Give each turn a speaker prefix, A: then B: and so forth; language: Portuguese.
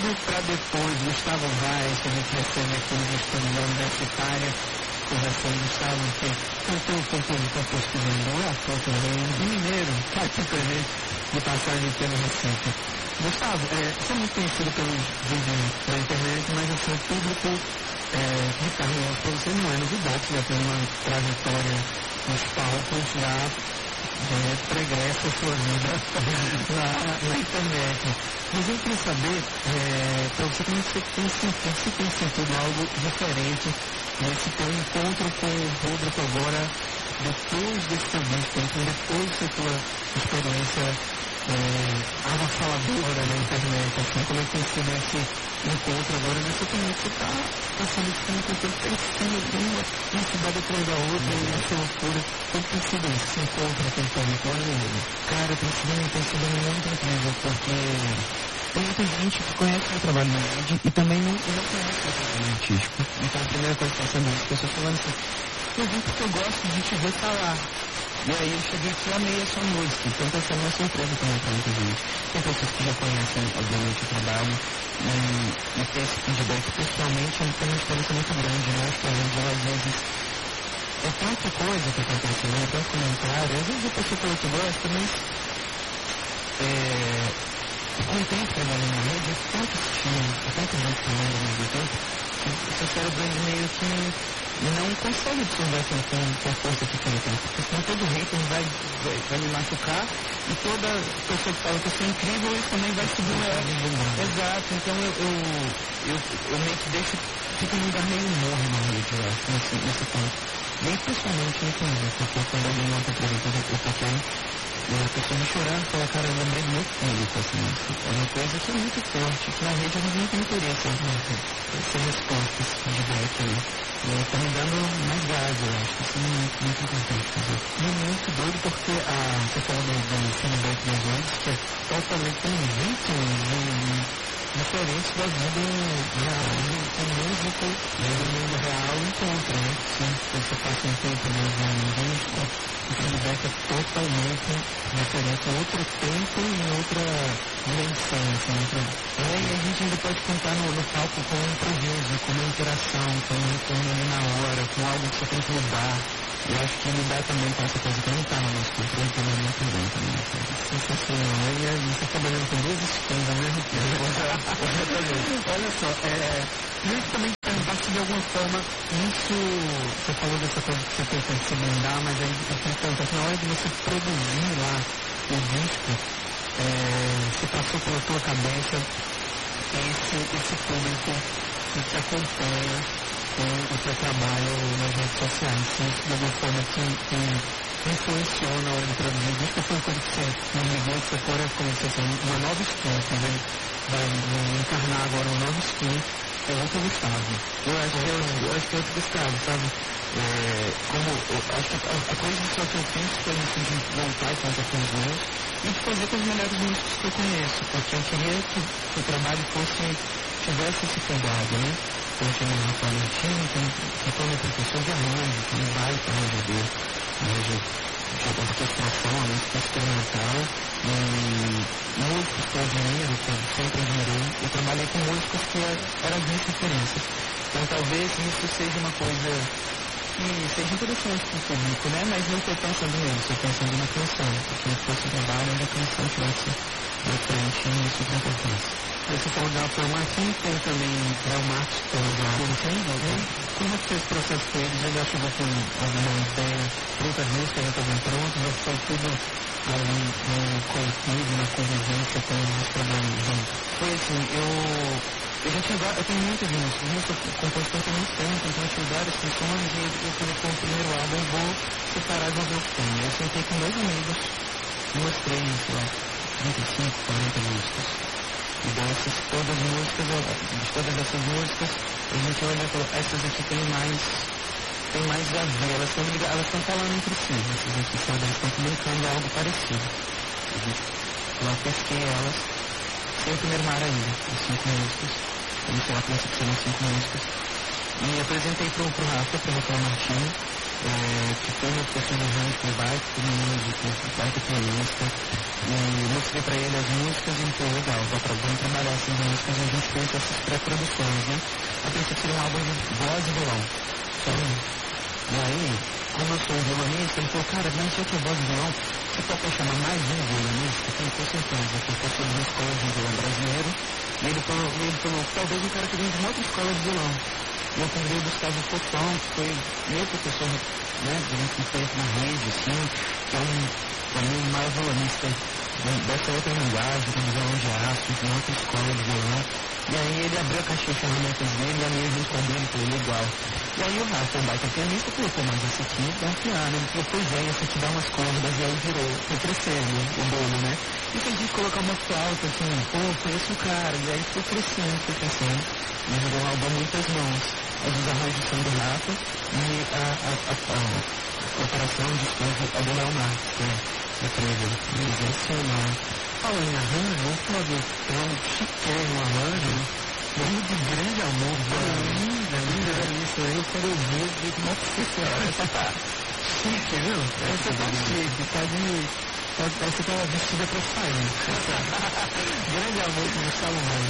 A: tudo para depois. Gustavo Vaz, que a gente recebe aqui no Estúdio da Universitária, conversando. Gustavo, que cantou um compositor pesquisador, ator também, e mineiro, tá aqui com a gente, de passagem pelo Recife. Gustavo, você é muito conhecido pelos vídeos da internet, mas assim, o público de carne e osso para você não é novidade, já tem uma trajetória nos palcos, já pregressa a sua vida na internet. Mas eu queria saber, para você, como você tem sentido, se tem sentido algo diferente nesse teu encontro com o público agora, depois desse teu disco, depois dessa tua experiência avassaladora na internet, assim, como é que tem sido esse encontro agora nessa opinião que você está passando esse tempo todo crescendo uma cidade atrás da outra e essa loucura? Como tem sido esse encontro com o público?
B: Cara, tem sido muito incrível, porque tem muita gente que conhece o trabalho na mídia e também não conhece o trabalho artístico. Então a primeira coisa que eu faço é as pessoas falando assim, eu vim porque eu gosto de te ver falar. E aí eu cheguei aqui e amei a sua música. Então está sendo uma surpresa também para muita gente. Tem pessoas que já conhecem, obviamente, o trabalho e ter esse feedback pessoalmente tem uma diferença muito grande, né? Por exemplo, às vezes é tanta coisa que acontece, né? Tanto comentário, às vezes a pessoa fala que gosta, mas com o tempo trabalhando na rede, é tanto estímulo, é tanta gente falando ao mesmo tempo, que o seu cérebro meio que não consegue absorver com a força que tem, porque senão todo hater vai me machucar e toda pessoa que fala que eu sou incrível, isso também vai subir meu ego. Exato, então eu meio que fico num lugar meio morno na rede, eu acho, nesse ponto. Bem pessoalmente eu entendo, porque quando alguém monta, por exemplo, eu pequeno, e a pessoa me chorando, fala, cara, eu lembrei do meu público, assim, é uma coisa que é muito forte, que na rede eu não tenho interesse, essa resposta, esse feedback aí. Está me dando mais gás, eu acho que isso é muito importante fazer.
A: E é muito doido porque você falou do feedback das redes, que é totalmente um ritmo diferente da vida real, o músico no mundo real encontra, né? Sim, você passa um tempo no disco, o feedback é totalmente diferente, outro tempo e outra dimensão, assim,
B: e a gente ainda pode contar no palco com um improviso, com uma interação, com um retorno ali na hora, com algo que você tem que mudar. Eu acho que lidar também com essa coisa que não está no nosso controle também é muito bom também.
A: Sensacional. E aí você trabalhando com duas skins ao mesmo tempo. Olha só, eu também perguntar se de alguma forma isso, você falou dessa coisa que você tem que se blindar, mas aí eu queria perguntar se na hora de você produzir lá o disco, se passou pela tua cabeça esse público que te acompanha com o seu trabalho nas redes sociais, se isso de alguma forma te influenciou na hora de produzir. Isso foi uma coisa que você me ligou, que você fora, como você disse, uma nova skin, você vai encarnar agora uma nova skin, é outro Gustavo.
B: Eu acho que é outro Gustavo, sabe? Acho que a coisa só que eu penso foi de voltar e contar com os meus e de fazer com os melhores músicos que eu conheço, porque eu queria que o trabalho tivesse esse cuidado, né? Eu chamei o Rafael Martins, que foi meu professor de arranjo, que vai para arranjador, arranjo de orquestração, música experimental, e músicos que eu admiro, que eu sempre admirei. Eu trabalhei com músicos que eram as minhas referências. Então talvez isso seja uma coisa que seja interessante para o público, né? Mas não estou pensando nisso, estou pensando na canção, porque se fosse o trabalho, onde a canção tivesse na frente, isso é importante.
A: Você falou da Rafael Martins, tem também o Marcos, que é da Como foi esse processo com eles? Ele já chegou com alguma ideia, outras músicas já estavam prontas, já foi tudo ali no coletivo, na convivência com os trabalhos juntos?
B: Foi assim, eu tenho muitas músicas, eu sou compositor tem muito tempo, então eu tive várias canções e eu falei com o primeiro álbum, eu vou separar e vou ver o que tem. Eu sentei com meus amigos, mostrei, sei lá, 35, 40 músicas. E dessas todas as músicas, de todas essas músicas, a gente olha e falou, essas aqui tem mais a ver, elas estão falando entre si, essas aqui, sabe? Elas estão comunicando algo parecido. Eu pesquei elas, sem o primeiro mar ainda, as 5 músicas, comecei lá pensando que seriam 5 músicas, e apresentei pro Rafa, pro Rafael Martins, que foi uma pessoa de arranjo com baita músico, baita pianista, e mostrei pra ele as músicas e ele falou, legal, vamos trabalhar essas músicas e a gente fez essas pré-produções, né? A princípio seria um álbum de voz e violão. E aí, como eu sou um violonista, ele falou, cara, mas já que é voz e violão, você pode chamar mais um violonista? Eu falei, com certeza, porque eu sou de uma escola de violão brasileiro, e ele falou, talvez um cara que vem de uma outra escola de violão. E eu convidei o Gustavo Fofão, que foi meu professor, né, durante um tempo na rede, assim, que é pra mim, um maior violonista dessa outra linguagem, com violão de aço, de outra escola de violão. E aí ele abriu a caixa de ferramentas dele e a minha junto com dele, falou, legal. E aí o Rafa, o baita pianista, falou, pô, mas esse aqui dá um piano. Ele falou, pois é, esse aqui dá umas cordas, e aí virou, foi crescendo o bolo, né? E se a gente colocar uma flauta, assim, pô, conheço o cara, e aí foi crescendo, e virou um álbum muitas mãos. Os arranjos são do Rafa e a operação de estúdio é do Léo Marques, que é incrível, sensacional.
A: Falando em arranjo, o Flávio é um chiquérrimo arranjo, muito de grande amor, linda isso aí, eu quero ouvir de como é que você faz. Chique, viu? Você tá chique, você tá vestida pra sair. Grande amor do Salomão.